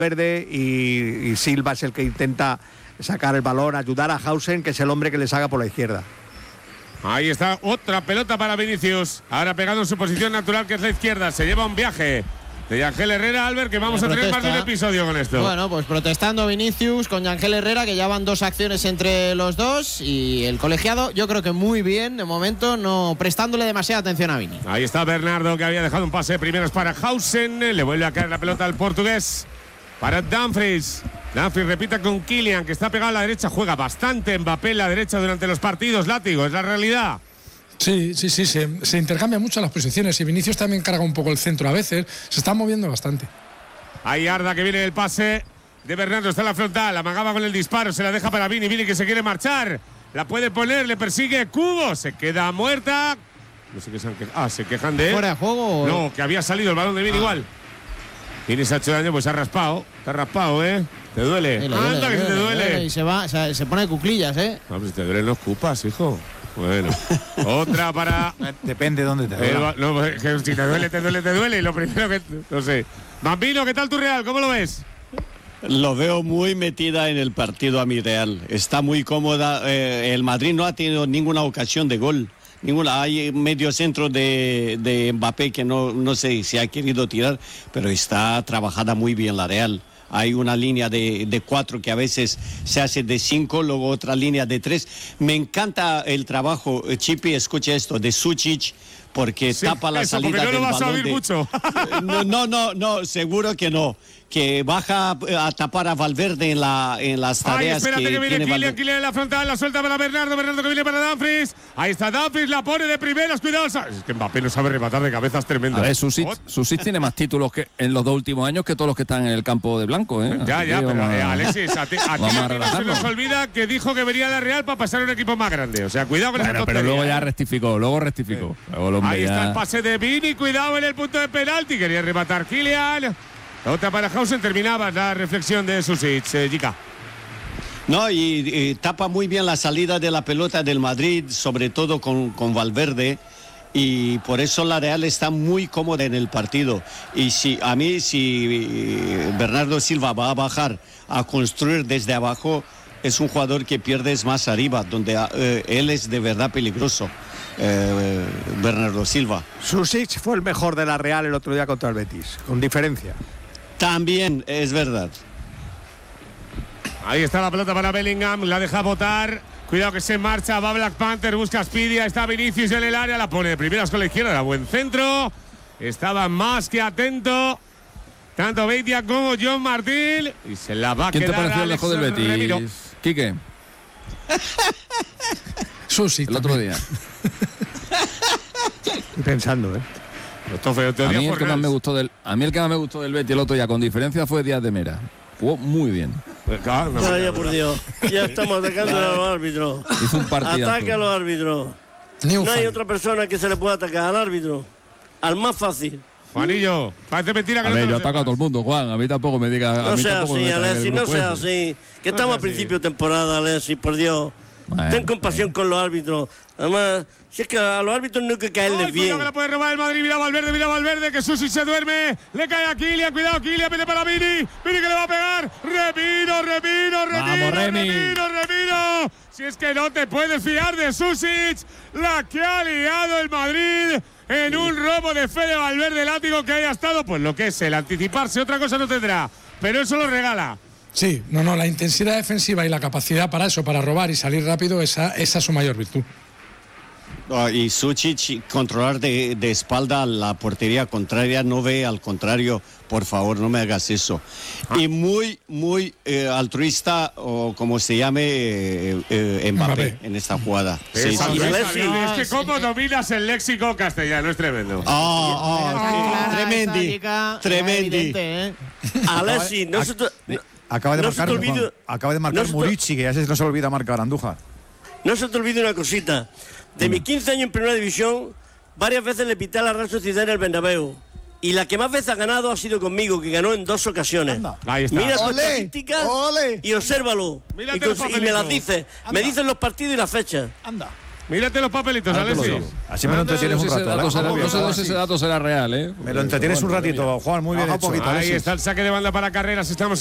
Verde y Silva es el que intenta sacar el balón, ayudar a Hausen, que es el hombre que le saca por la izquierda. Ahí está otra pelota para Vinicius. Ahora pegado en su posición natural, que es la izquierda. Se lleva un viaje de Yangel Herrera, Albert, que vamos a tener más de un episodio con esto. Bueno, pues protestando Vinicius con Yangel Herrera, que ya van 2 acciones entre los dos. Y el colegiado, yo creo que muy bien, de momento, no prestándole demasiada atención a Vini. Ahí está Bernardo, que había dejado un pase de primeras para Hausen. Le vuelve a caer la pelota al portugués. Para Dumfries. Dumfries repite con Kylian, que está pegado a la derecha. Juega bastante Mbappé en la derecha durante los partidos. Látigo, es la realidad. Sí, se intercambian mucho las posiciones y Vinicius también carga un poco el centro a veces. Se está moviendo bastante. Ahí Arda, que viene el pase de Bernardo. Está en la frontal. Amagaba con el disparo. Se la deja para Vini. Vini, que se quiere marchar. La puede poner. Le persigue Cubo. Se queda muerta. No sé qué se han quejado. Se quejan de él. ¿Fuera de juego? No, que había salido el balón de Vini igual. Vini se ha hecho daño, pues se ha raspado. Te has raspado, ¿eh? ¿Te duele? Anda, que te duele. Y se va, se pone de cuclillas, ¿eh? No, pues si te duelen los cupas, hijo. Bueno, otra para. Depende de dónde te duele. No, que si te duele. Y lo primero que. No sé. Bambino, ¿qué tal tu Real? ¿Cómo lo ves? Lo veo muy metida en el partido a mi Real. Está muy cómoda. El Madrid no ha tenido ninguna ocasión de gol. Ninguna. Hay medio centro de Mbappé que no sé si ha querido tirar, pero está trabajada muy bien la Real. Hay una línea de 4 que a veces se hace de 5, luego otra línea de 3. Me encanta el trabajo, Chipi, escucha esto, de Sučić, porque sí, tapa la salida del balón. Porque no lo vas a oír mucho. No, seguro que no. Que baja a tapar a Valverde en las tareas. Espérate que viene tiene Kylian en la frontal, la suelta para Bernardo que viene para Dumfries. Ahí está Dumfries, la pone de primeras, cuidado. Es que Mbappé no sabe rematar de cabezas tremendas. A ver, Sušić tiene más títulos que en los 2 últimos años que todos los que están en el campo de blanco, ¿eh? Ya, pero Alexis, a ti se nos olvida que dijo que venía a la Real para pasar a un equipo más grande. O sea, cuidado con esa tontería. Pero luego ya rectificó. Ahí está el pase de Vini, cuidado en el punto de penalti. Quería rematar Kylian. Otra para Hausen, terminaba la reflexión de Sušić, Jica. No, y tapa muy bien la salida de la pelota del Madrid, sobre todo con Valverde, y por eso la Real está muy cómoda en el partido. Y si Bernardo Silva va a bajar a construir desde abajo, es un jugador que pierdes más arriba, donde él es de verdad peligroso. Bernardo Silva. Sušić fue el mejor de la Real el otro día contra el Betis, con diferencia. También es verdad. Ahí está la pelota para Bellingham, la deja botar. Cuidado que se marcha, va Black Panther, busca a Speedy, está Vinicius en el área, la pone de primeras con la izquierda, era buen centro. Estaba más que atento tanto Beitia como John Martín. Y se la va a quedar. ¿Quién te pareció el mejor del Betis, Remiro. Quique? Sushi el otro día. Estoy pensando, ¿eh? A mí el que más me gustó del Betis el otro día, con diferencia, fue Díaz de Mera. Jugó muy bien. Vaya por Dios, ya estamos atacando a los árbitros. Hizo un partidazo. Ataque a los árbitros. No hay otra persona que se le pueda atacar al árbitro. Al más fácil. Juanillo, parece mentira que a no ver, te yo lo ataco a todo el mundo, Juan. A mí tampoco me diga. No sea así, Alexis, no sea así. Que estamos a principio de temporada, Alexis, por Dios. Ten compasión con los árbitros. Además, si es que a los árbitros no hay que caerles bien. Cuidado que la puede robar el Madrid. Mira Valverde, que Sušić se duerme. Le cae a Kylian, cuidado, Kylian, viene para Vini. Vini que le va a pegar. Remiro. Si es que no te puedes fiar de Sušić. La que ha liado el Madrid en un robo de fe de Valverde, látigo que haya estado. Pues lo que es el anticiparse, otra cosa no tendrá. Pero eso lo regala. Sí, la intensidad defensiva y la capacidad para eso, para robar y salir rápido, esa es su mayor virtud. Y Sušić controlar de espalda la portería contraria, no ve al contrario, por favor, no me hagas eso. Y muy altruista, o como se llame, Mbappé en esta jugada. Sí. Es que cómo dominas el léxico castellano, es tremendo. Tremendi. Alexis, acaba de marcar Murici, que ya no se olvida marcar Andújar. No se te olvide una cosita. De mis 15 años en Primera División, varias veces le pité a la Real Sociedad en el Bernabéu. Y la que más veces ha ganado ha sido conmigo, que ganó en 2 ocasiones. Ahí está. Mira sus estadísticas y obsérvalo. Y me las dice. Me dicen los partidos y las fechas. Anda. Mírate los papelitos, Alessio. Así me lo entretienes un rato. No sé si ese dato será real, ¿eh? Me lo entretienes un ratito, Juan, muy bien hecho. Ahí está el saque de banda para Carreras. Estamos